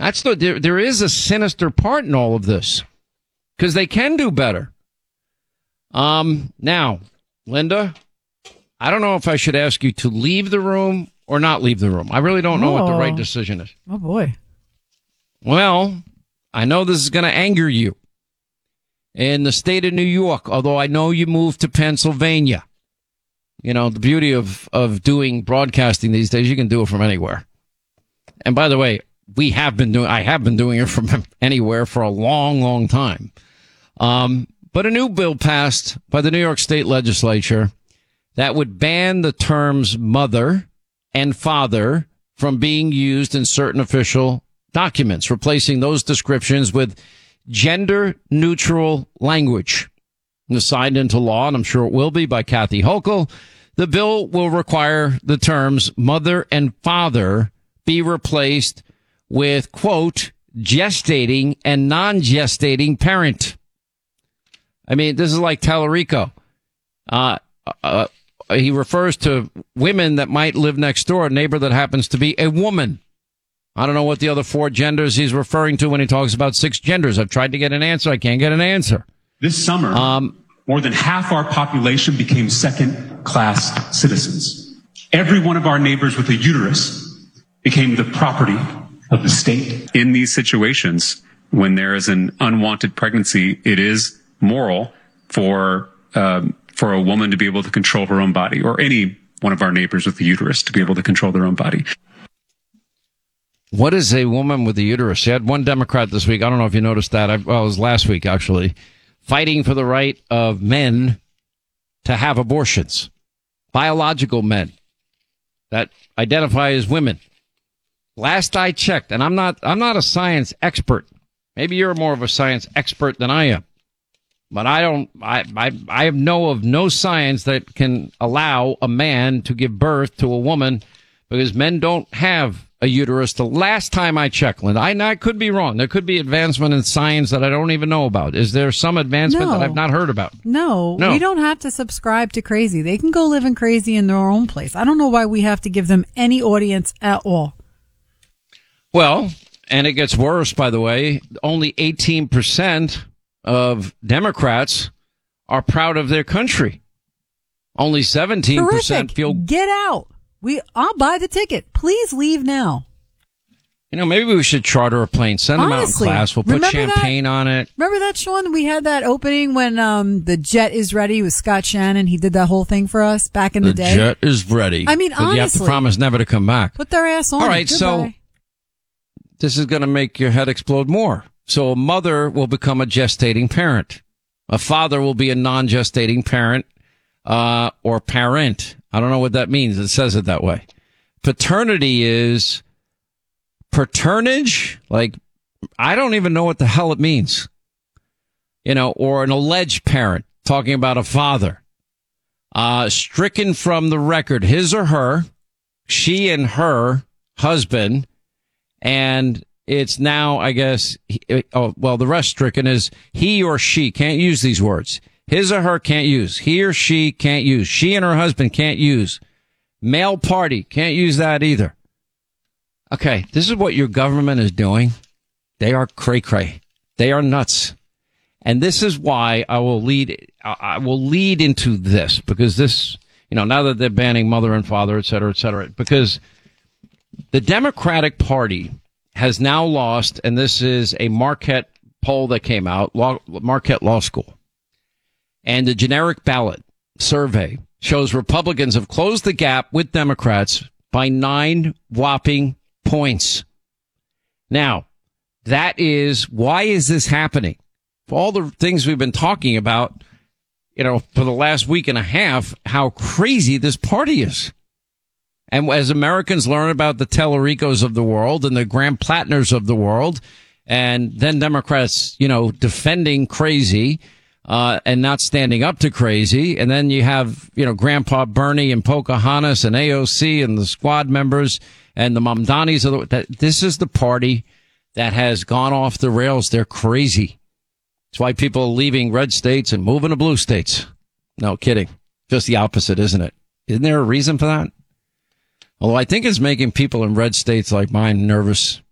There is a sinister part in all of this because they can do better. Now, Linda, I don't know if I should ask you to leave the room or not leave the room. I really don't know what the right decision is. Oh, boy. Well, I know this is going to anger you. In the state of New York, although I know you moved to Pennsylvania. You know, the beauty of doing broadcasting these days, you can do it from anywhere. And by the way, I have been doing it from anywhere for a long, long time. But a new bill passed by the New York State Legislature that would ban the terms mother and father from being used in certain official documents, replacing those descriptions with gender-neutral language. Signed into law, and I'm sure it will be, by Kathy Hochul. The bill will require the terms mother and father be replaced with, quote, gestating and non-gestating parent. I mean, this is like Tallarico. He refers to women that might live next door, a neighbor that happens to be a woman. I don't know what the other four genders he's referring to when he talks about six genders. I've tried to get an answer. I can't get an answer. This summer, more than half our population became second-class citizens. Every one of our neighbors with a uterus became the property of the state. In these situations, when there is an unwanted pregnancy, it is moral for a woman to be able to control her own body, or any one of our neighbors with a uterus to be able to control their own body. What is a woman with a uterus? You had one Democrat this week. I don't know if you noticed that. It was last week, actually, fighting for the right of men to have abortions. Biological men that identify as women. Last I checked, and I'm not a science expert. Maybe you're more of a science expert than I am. But I know of no science that can allow a man to give birth to a woman, because men don't have a uterus. The last time I checked, Linda, I could be wrong. There could be advancement in science that I don't even know about. Is there some advancement that I've not heard about? No, we don't have to subscribe to crazy. They can go living crazy in their own place. I don't know why we have to give them any audience at all. Well, and it gets worse, by the way. Only 18% of Democrats are proud of their country. Only 17% feel... Get out. I'll buy the ticket. Please leave now. You know, maybe we should charter a plane, send them out in class. We'll put champagne on it. Remember that, Sean? We had that opening when the jet is ready with Scott Shannon. He did that whole thing for us back in the day. The jet is ready. I mean, honestly. You have to promise never to come back. Put their ass on. All right, so this is going to make your head explode more. So a mother will become a gestating parent. A father will be a non-gestating parent or parent. I don't know what that means. It says it that way. Paternity is paternage. Like, I don't even know what the hell it means. You know, or an alleged parent, talking about a father. Stricken from the record, his or her, she and her husband. And it's now, I guess, the rest stricken is he or she. Can't use these words. His or her can't use. He or she can't use. She and her husband can't use. Male party can't use that either. Okay, this is what your government is doing. They are cray-cray. They are nuts. And this is why I will lead into this, because this, you know, now that they're banning mother and father, et cetera, because the Democratic Party has now lost, and this is a Marquette poll that came out, Marquette Law School. And the generic ballot survey shows Republicans have closed the gap with Democrats by 9 whopping points. Now, why is this happening? For all the things we've been talking about, you know, for the last week and a half, how crazy this party is. And as Americans learn about the Tallaricos of the world and the Graham Plattners of the world, and then Democrats, you know, defending crazy, and not standing up to crazy. And then you have, you know, Grandpa Bernie and Pocahontas and AOC and the squad members and the Mamdanis. This is the party that has gone off the rails. They're crazy. That's why people are leaving red states and moving to blue states. No kidding. Just the opposite, isn't it? Isn't there a reason for that? Although I think it's making people in red states like mine nervous.